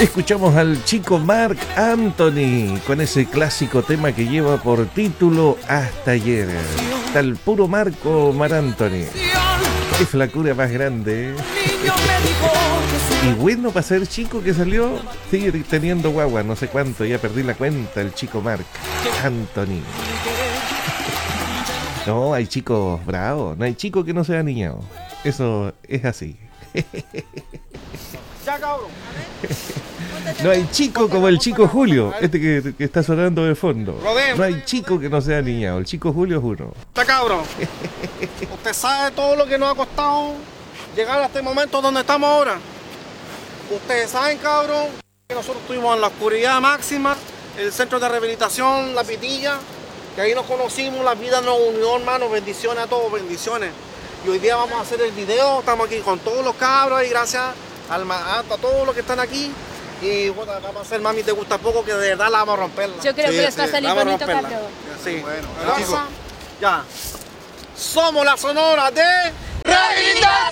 Escuchamos al chico Marc Anthony con ese clásico tema que lleva por título Hasta ayer. Está el puro Marco Mar Anthony. Qué flacura más grande. Y bueno, para ser chico que salió, sigue teniendo guagua, no sé cuánto, ya perdí la cuenta, el chico Marc Anthony. No, hay chicos bravos, no hay chico que no sea niñado. Eso es así. Ya, cabrón. No hay chico como el chico Julio, este que está sonando de fondo. No hay chico que no sea niñado, el chico Julio es uno. Está cabrón. Usted sabe todo lo que nos ha costado llegar a este momento donde estamos ahora. Ustedes saben, cabrón, que nosotros estuvimos en la oscuridad máxima, el centro de rehabilitación, La Pitilla, que ahí nos conocimos, la vida nos unió, hermano, bendiciones a todos, bendiciones. Y hoy día vamos a hacer el video, estamos aquí con todos los cabros y gracias a todos los que están aquí. Y bueno, vamos a hacer Mami Te Gusta Poco, que de verdad la vamos a romperla. Yo creo que les va a salir bonito, Carlos. Sí, bueno, ya. Somos la Sonora de Rehabilitación.